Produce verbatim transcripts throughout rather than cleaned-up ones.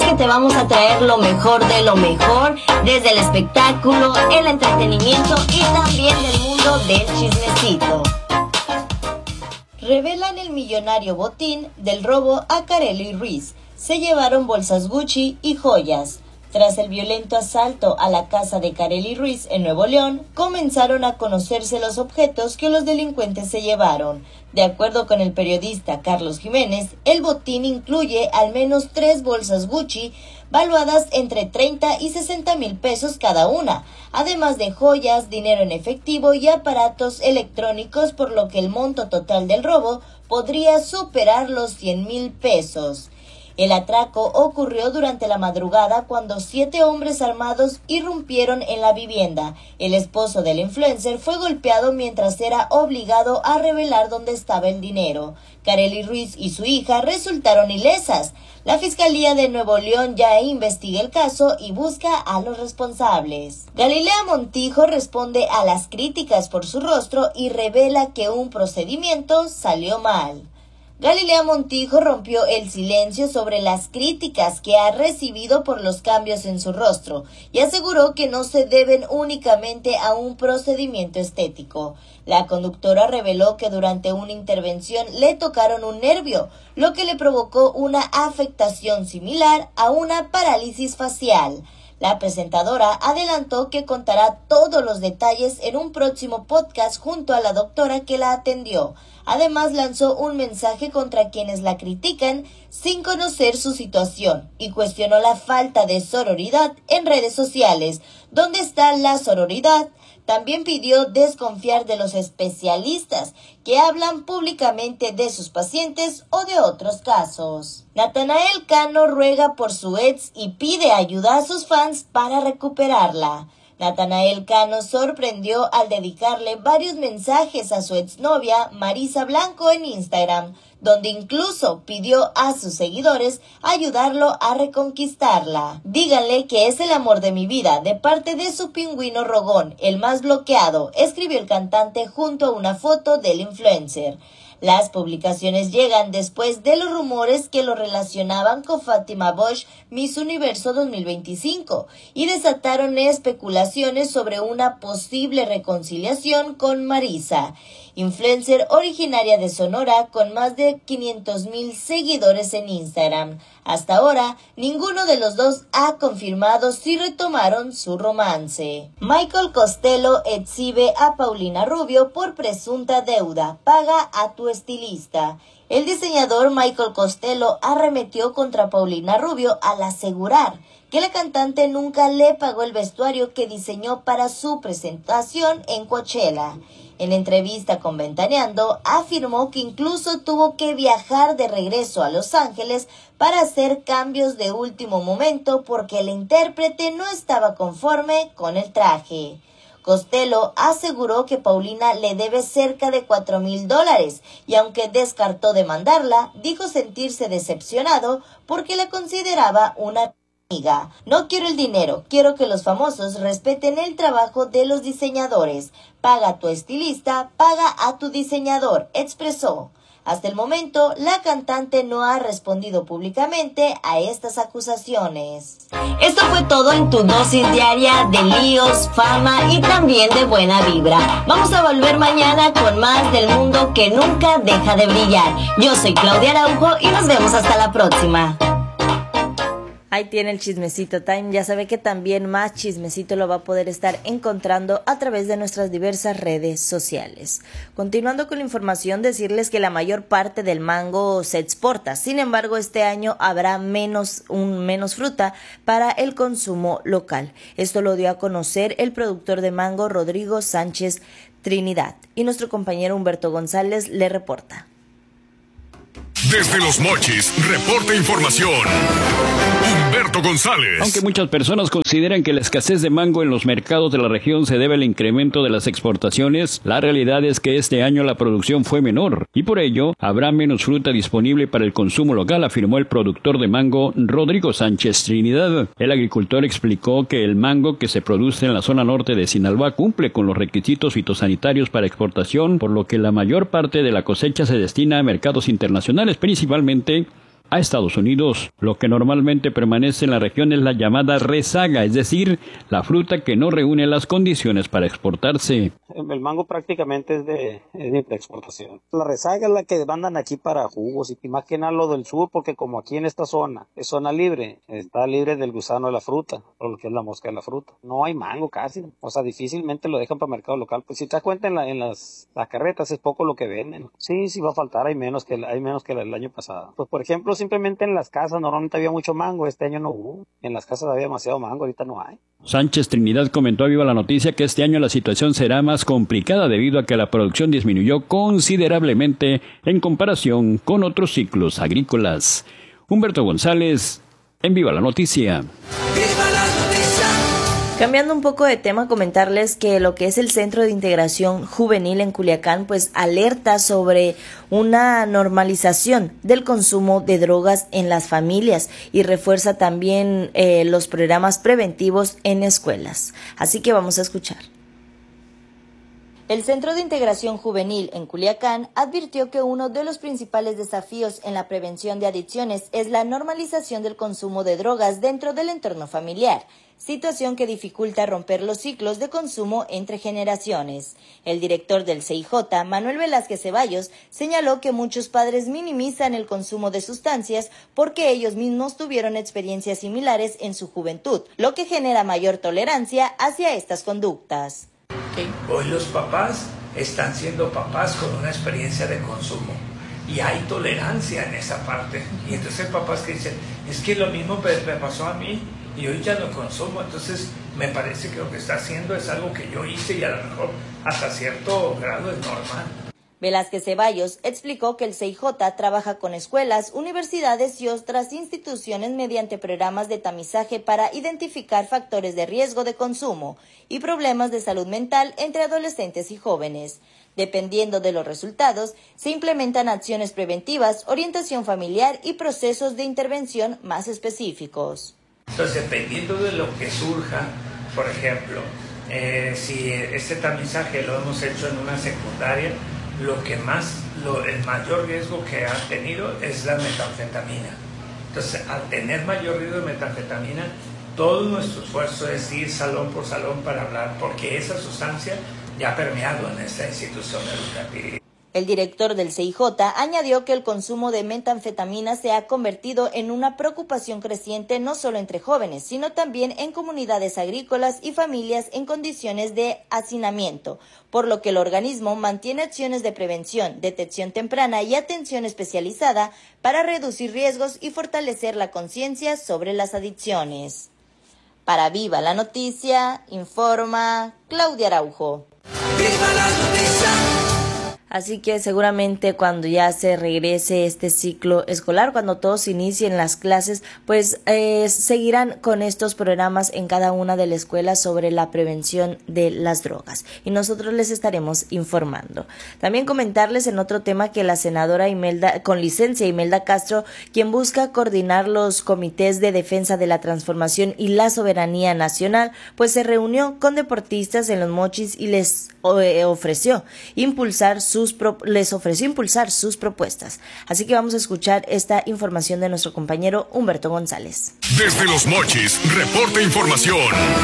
que te vamos a traer lo mejor de lo mejor, desde el espectáculo, el entretenimiento y también del mundo del chismecito. Revelan el millonario botín del robo a Karely Ruiz. Se llevaron bolsas Gucci y joyas. Tras el violento asalto a la casa de Karely Ruiz en Nuevo León, comenzaron a conocerse los objetos que los delincuentes se llevaron. De acuerdo con el periodista Carlos Jiménez, el botín incluye al menos tres bolsas Gucci, valuadas entre treinta y sesenta mil pesos cada una, además de joyas, dinero en efectivo y aparatos electrónicos, por lo que el monto total del robo podría superar los cien mil pesos. El atraco ocurrió durante la madrugada cuando siete hombres armados irrumpieron en la vivienda. El esposo del influencer fue golpeado mientras era obligado a revelar dónde estaba el dinero. Karely Ruiz y su hija resultaron ilesas. La Fiscalía de Nuevo León ya investiga el caso y busca a los responsables. Galilea Montijo responde a las críticas por su rostro y revela que un procedimiento salió mal. Galilea Montijo rompió el silencio sobre las críticas que ha recibido por los cambios en su rostro y aseguró que no se deben únicamente a un procedimiento estético. La conductora reveló que durante una intervención le tocaron un nervio, lo que le provocó una afectación similar a una parálisis facial. La presentadora adelantó que contará todos los detalles en un próximo podcast junto a la doctora que la atendió. Además, lanzó un mensaje contra quienes la critican sin conocer su situación y cuestionó la falta de sororidad en redes sociales. ¿Dónde está la sororidad? También pidió desconfiar de los especialistas que hablan públicamente de sus pacientes o de otros casos. Natanael Cano ruega por su ex y pide ayuda a sus fans para recuperarla. Natanael Cano sorprendió al dedicarle varios mensajes a su exnovia Marisa Blanco en Instagram, donde incluso pidió a sus seguidores ayudarlo a reconquistarla. Díganle que es el amor de mi vida, de parte de su pingüino rogón, el más bloqueado, escribió el cantante junto a una foto del influencer. Las publicaciones llegan después de los rumores que lo relacionaban con Fátima Bosch, Miss Universo dos mil veinticinco, y desataron especulaciones sobre una posible reconciliación con Marisa, influencer originaria de Sonora con más de quinientos mil seguidores en Instagram. Hasta ahora, ninguno de los dos ha confirmado si retomaron su romance. Michael Costello exhibe a Paulina Rubio por presunta deuda. Paga a tu estilista. El diseñador Michael Costello arremetió contra Paulina Rubio al asegurar que la cantante nunca le pagó el vestuario que diseñó para su presentación en Coachella. En entrevista con Ventaneando, afirmó que incluso tuvo que viajar de regreso a Los Ángeles para hacer cambios de último momento porque el intérprete no estaba conforme con el traje. Costello aseguró que Paulina le debe cerca de cuatro mil dólares y aunque descartó demandarla, dijo sentirse decepcionado porque la consideraba una amiga. No quiero el dinero, quiero que los famosos respeten el trabajo de los diseñadores. Paga a tu estilista, paga a tu diseñador, expresó. Hasta el momento, la cantante no ha respondido públicamente a estas acusaciones. Esto fue todo en tu dosis diaria de líos, fama y también de buena vibra. Vamos a volver mañana con más del mundo que nunca deja de brillar. Yo soy Claudia Araujo y nos vemos hasta la próxima. Ahí tiene el Chismecito Time. Ya sabe que también más chismecito lo va a poder estar encontrando a través de nuestras diversas redes sociales. Continuando con la información, decirles que la mayor parte del mango se exporta. Sin embargo, este año habrá menos, un, menos fruta para el consumo local. Esto lo dio a conocer el productor de mango Rodrigo Sánchez Trinidad. Y nuestro compañero Humberto González le reporta. Desde Los Mochis, reporta información. Humberto González. Aunque muchas personas consideran que la escasez de mango en los mercados de la región se debe al incremento de las exportaciones, la realidad es que este año la producción fue menor y por ello habrá menos fruta disponible para el consumo local, afirmó el productor de mango Rodrigo Sánchez Trinidad. El agricultor explicó que el mango que se produce en la zona norte de Sinaloa cumple con los requisitos fitosanitarios para exportación, por lo que la mayor parte de la cosecha se destina a mercados internacionales, principalmente a Estados Unidos. Lo que normalmente permanece en la región es la llamada rezaga, es decir, la fruta que no reúne las condiciones para exportarse. El mango prácticamente es de, es de exportación. La rezaga es la que mandan aquí para jugos y más que nada lo del sur, porque como aquí en esta zona es zona libre, está libre del gusano de la fruta, o lo que es la mosca de la fruta. No hay mango casi, o sea, difícilmente lo dejan para mercado local. Pues si te das cuenta en, la, en las, las carretas es poco lo que venden. Sí, sí va a faltar, hay menos que hay menos que el año pasado. Pues por ejemplo, simplemente en las casas normalmente había mucho mango, este año no hubo. En las casas había demasiado mango, ahorita no hay. Sánchez Trinidad comentó a Viva la Noticia que este año la situación será más complicada debido a que la producción disminuyó considerablemente en comparación con otros ciclos agrícolas. Humberto González, en Viva la Noticia. ¡Viva la Noticia! Cambiando un poco de tema, comentarles que lo que es el Centro de Integración Juvenil en Culiacán, pues alerta sobre una normalización del consumo de drogas en las familias y refuerza también eh, los programas preventivos en escuelas. Así que vamos a escuchar. El Centro de Integración Juvenil en Culiacán advirtió que uno de los principales desafíos en la prevención de adicciones es la normalización del consumo de drogas dentro del entorno familiar, situación que dificulta romper los ciclos de consumo entre generaciones. El director del C I J, Manuel Velázquez Ceballos, señaló que muchos padres minimizan el consumo de sustancias porque ellos mismos tuvieron experiencias similares en su juventud, lo que genera mayor tolerancia hacia estas conductas. Hoy los papás están siendo papás con una experiencia de consumo y hay tolerancia en esa parte. Y entonces hay papás que dicen, es que lo mismo me pasó a mí y hoy ya lo consumo, entonces me parece que lo que está haciendo es algo que yo hice y a lo mejor hasta cierto grado es normal. Velázquez Ceballos explicó que el C I J trabaja con escuelas, universidades y otras instituciones mediante programas de tamizaje para identificar factores de riesgo de consumo y problemas de salud mental entre adolescentes y jóvenes. Dependiendo de los resultados, se implementan acciones preventivas, orientación familiar y procesos de intervención más específicos. Entonces, dependiendo de lo que surja, por ejemplo, eh, si este tamizaje lo hemos hecho en una secundaria, lo que más, lo, el mayor riesgo que ha tenido es la metanfetamina. Entonces, al tener mayor riesgo de metanfetamina, todo nuestro esfuerzo es ir salón por salón para hablar, porque esa sustancia ya ha permeado en esta institución educativa. El director del C I J añadió que el consumo de metanfetamina se ha convertido en una preocupación creciente no solo entre jóvenes, sino también en comunidades agrícolas y familias en condiciones de hacinamiento, por lo que el organismo mantiene acciones de prevención, detección temprana y atención especializada para reducir riesgos y fortalecer la conciencia sobre las adicciones. Para Viva la Noticia, informa Claudia Araujo. ¡Viva la Noticia! Así que seguramente cuando ya se regrese este ciclo escolar, cuando todos inicien las clases, pues eh, seguirán con estos programas en cada una de las escuelas sobre la prevención de las drogas. Y nosotros les estaremos informando. También comentarles en otro tema que la senadora Imelda, con licencia Imelda Castro, quien busca coordinar los comités de defensa de la transformación y la soberanía nacional, pues se reunió con deportistas en Los Mochis y les eh, ofreció impulsar su Sus pro- les ofreció impulsar sus propuestas. Así que vamos a escuchar esta información de nuestro compañero Humberto González. Desde Los Mochis, reporta información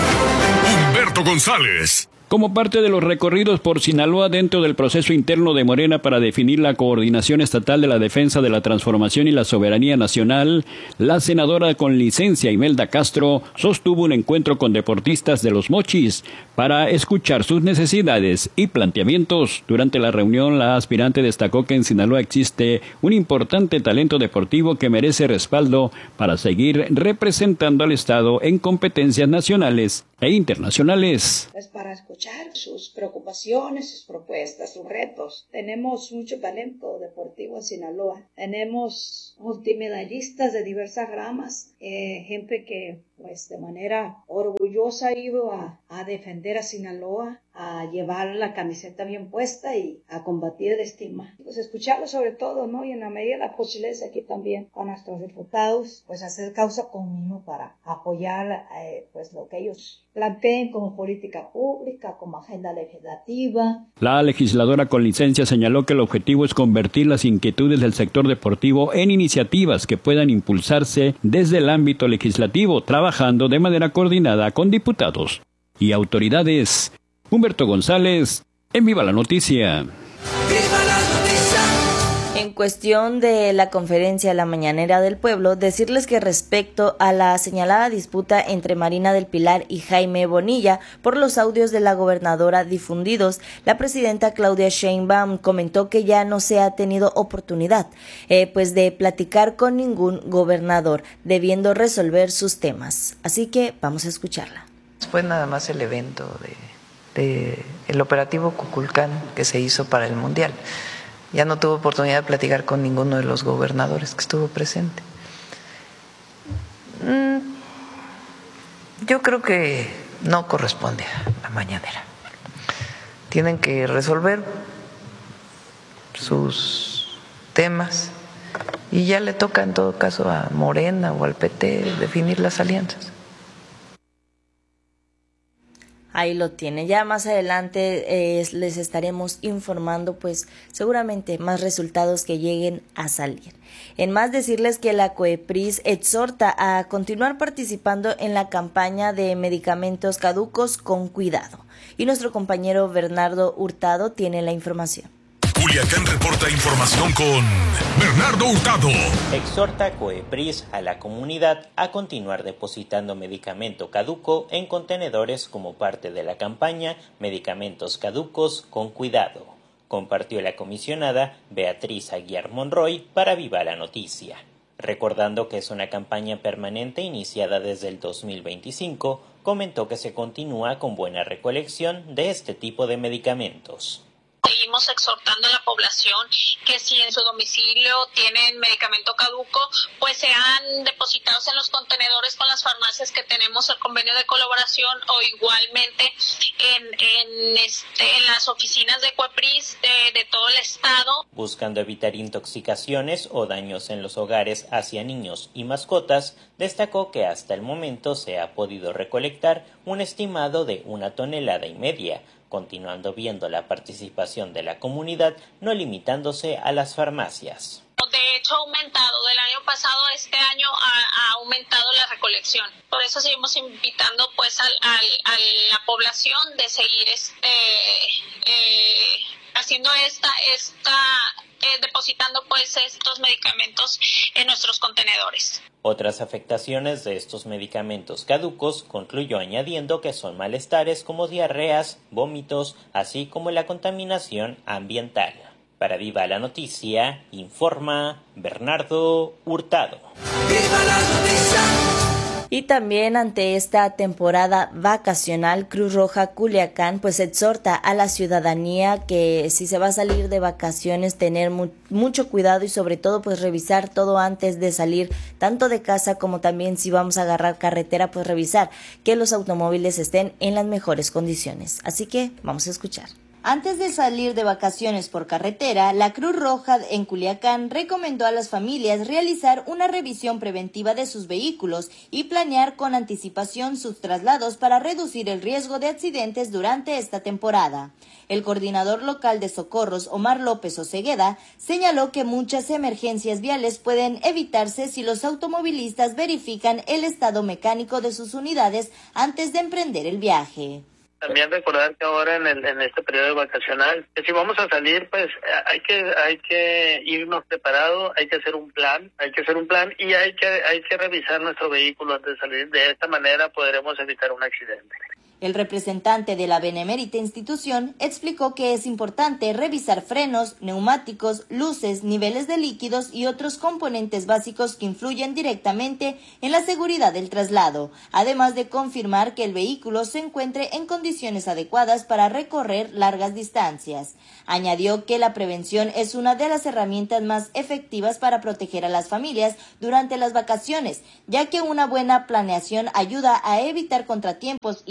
Humberto González. Como parte de los recorridos por Sinaloa dentro del proceso interno de Morena para definir la coordinación estatal de la defensa de la transformación y la soberanía nacional, la senadora con licencia Imelda Castro sostuvo un encuentro con deportistas de Los Mochis para escuchar sus necesidades y planteamientos. Durante la reunión, la aspirante destacó que en Sinaloa existe un importante talento deportivo que merece respaldo para seguir representando al Estado en competencias nacionales e internacionales. Pues para escuchar sus preocupaciones, sus propuestas, sus retos. Tenemos mucho talento deportivo en Sinaloa. Tenemos multimedallistas de diversas ramas, eh, gente que pues de manera orgullosa ha ido a, a defender a Sinaloa, a llevar la camiseta bien puesta y a combatir el estigma. Pues escucharlo sobre todo, ¿no? Y en la medida de la posibilidad aquí también con nuestros diputados, pues hacer causa común para apoyar eh, pues lo que ellos planteen como política pública, como agenda legislativa. La legisladora con licencia señaló que el objetivo es convertir las inquietudes del sector deportivo en iniciativas que puedan impulsarse desde el ámbito legislativo, trabajando de manera coordinada con diputados y autoridades. Humberto González, en Viva la Noticia. ¡Viva la noticia! En cuestión de la conferencia de la Mañanera del Pueblo, decirles que respecto a la señalada disputa entre Marina del Pilar y Jaime Bonilla por los audios de la gobernadora difundidos, la presidenta Claudia Sheinbaum comentó que ya no se ha tenido oportunidad eh, pues de platicar con ningún gobernador, debiendo resolver sus temas. Así que vamos a escucharla. Fue nada más el evento de de el operativo Cuculcán que se hizo para el Mundial. Ya no tuve oportunidad de platicar con ninguno de los gobernadores que estuvo presente. Yo creo que no corresponde a la mañanera. Tienen que resolver sus temas y ya le toca en todo caso a Morena o al P T definir las alianzas. Ahí lo tiene. Ya más adelante eh, les estaremos informando, pues seguramente más resultados que lleguen a salir. En más, decirles que la COEPRIS exhorta a continuar participando en la campaña de medicamentos caducos con cuidado. Y nuestro compañero Bernardo Hurtado tiene la información. Culiacán reporta información con Bernardo Hurtado. Exhorta COEPRIS a la comunidad a continuar depositando medicamento caduco en contenedores como parte de la campaña Medicamentos Caducos con Cuidado, compartió la comisionada Beatriz Aguiar Monroy para Viva la Noticia. Recordando que es una campaña permanente iniciada desde el dos mil veinticinco, comentó que se continúa con buena recolección de este tipo de medicamentos. Seguimos exhortando a la población que si en su domicilio tienen medicamento caduco, pues sean depositados en los contenedores con las farmacias que tenemos el convenio de colaboración o igualmente en, en, este, en las oficinas de COEPRIS de, de todo el estado. Buscando evitar intoxicaciones o daños en los hogares hacia niños y mascotas, destacó que hasta el momento se ha podido recolectar un estimado de una tonelada y media, continuando viendo la participación de la comunidad, no limitándose a las farmacias. De hecho, ha aumentado. Del año pasado a este año ha, ha aumentado la recolección. Por eso seguimos invitando pues al, al, a la población de seguir este, eh, haciendo esta, esta eh, depositando pues estos medicamentos en nuestros contenedores. Otras afectaciones de estos medicamentos caducos, concluyó añadiendo que son malestares como diarreas, vómitos, así como la contaminación ambiental. Para Viva la Noticia, informa Bernardo Hurtado. ¡Viva la noticia! Y también ante esta temporada vacacional, Cruz Roja Culiacán pues exhorta a la ciudadanía que si se va a salir de vacaciones tener mu- mucho cuidado y sobre todo pues revisar todo antes de salir tanto de casa como también si vamos a agarrar carretera pues revisar que los automóviles estén en las mejores condiciones. Así que vamos a escuchar. Antes de salir de vacaciones por carretera, la Cruz Roja en Culiacán recomendó a las familias realizar una revisión preventiva de sus vehículos y planear con anticipación sus traslados para reducir el riesgo de accidentes durante esta temporada. El coordinador local de socorros, Omar López Osegueda, señaló que muchas emergencias viales pueden evitarse si los automovilistas verifican el estado mecánico de sus unidades antes de emprender el viaje. También recordar que ahora en, el, en este periodo vacacional, que si vamos a salir, pues hay que hay que irnos preparados, hay que hacer un plan, hay que hacer un plan y hay que hay que revisar nuestro vehículo antes de salir. De esta manera podremos evitar un accidente. El representante de la benemérita institución explicó que es importante revisar frenos, neumáticos, luces, niveles de líquidos y otros componentes básicos que influyen directamente en la seguridad del traslado, además de confirmar que el vehículo se encuentre en condiciones adecuadas para recorrer largas distancias. Añadió que la prevención es una de las herramientas más efectivas para proteger a las familias durante las vacaciones, ya que una buena planeación ayuda a evitar contratiempos y disminuir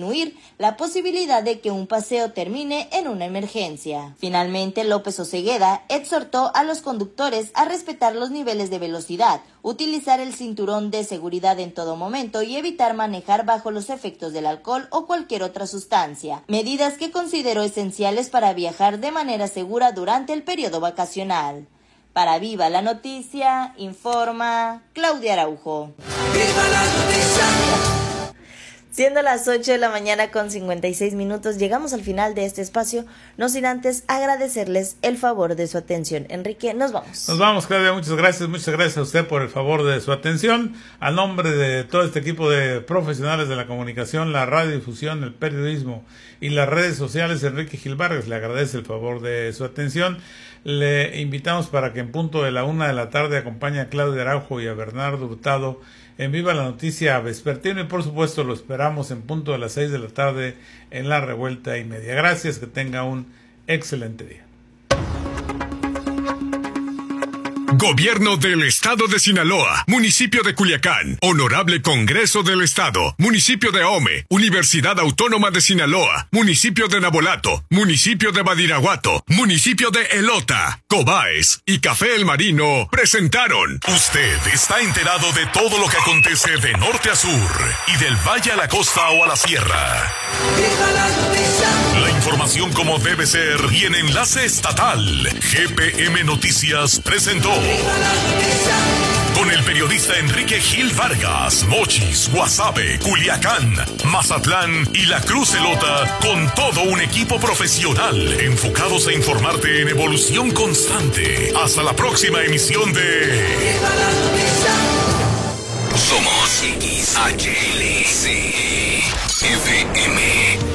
disminuir la posibilidad de que un paseo termine en una emergencia. Finalmente, López Osegueda exhortó a los conductores a respetar los niveles de velocidad, utilizar el cinturón de seguridad en todo momento y evitar manejar bajo los efectos del alcohol o cualquier otra sustancia, medidas que consideró esenciales para viajar de manera segura durante el periodo vacacional. Para Viva la Noticia, informa Claudia Araujo. ¡Viva la noticia! Siendo las ocho de la mañana con cincuenta y seis minutos, llegamos al final de este espacio, no sin antes agradecerles el favor de su atención. Enrique, nos vamos. Nos vamos, Claudia, muchas gracias, muchas gracias a usted por el favor de su atención. A nombre de todo este equipo de profesionales de la comunicación, la radiodifusión, el periodismo y las redes sociales, Enrique Gil Vargas le agradece el favor de su atención. Le invitamos para que en punto de la una de la tarde acompañe a Claudia Araujo y a Bernardo Hurtado en Viva la Noticia Vespertino, y por supuesto lo esperamos en punto de las seis de la tarde en La Revuelta y Media. Gracias, que tenga un excelente día. Gobierno del Estado de Sinaloa, Municipio de Culiacán, Honorable Congreso del Estado, Municipio de Ahome, Universidad Autónoma de Sinaloa, Municipio de Nabolato, Municipio de Badiraguato, Municipio de Elota, Cobaes y Café El Marino presentaron. Usted está enterado de todo lo que acontece de norte a sur y del valle a la costa o a la sierra. La información como debe ser y en enlace estatal. G P M Noticias presentó. Con el periodista Enrique Gil Vargas, Mochis, Guasave, Culiacán, Mazatlán y La Cruz Elota, con todo un equipo profesional enfocados a informarte en evolución constante. Hasta la próxima emisión de Somos X H L C F M.